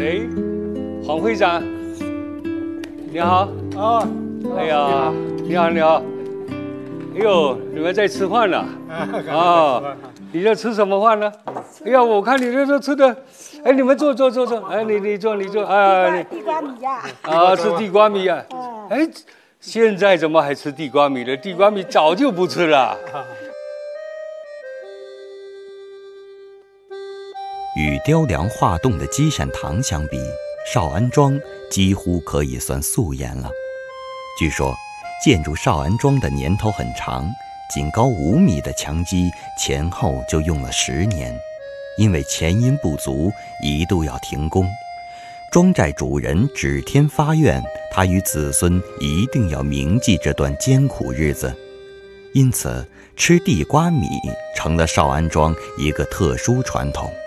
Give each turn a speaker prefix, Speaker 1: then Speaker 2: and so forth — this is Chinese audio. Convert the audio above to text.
Speaker 1: 哎，黄会长，你好。
Speaker 2: 哦，
Speaker 1: 哎呀，你好，你好。哎呦，你们在吃饭呢？你在吃什么饭呢？哎呀，我看你这都吃的。哎，你们坐。哎，你坐。
Speaker 3: 地瓜米呀。
Speaker 1: 吃地瓜米呀。哎，现在怎么还吃地瓜米了？地瓜米早就不吃了。
Speaker 4: 与雕梁画栋的积善堂相比，少安庄几乎可以算素颜了。据说，建筑少安庄的年头很长，仅高5米的墙基前后就用了10年，因为钱银不足，一度要停工。庄寨主人指天发愿，他与子孙一定要铭记这段艰苦日子，因此吃地瓜米成了少安庄一个特殊传统。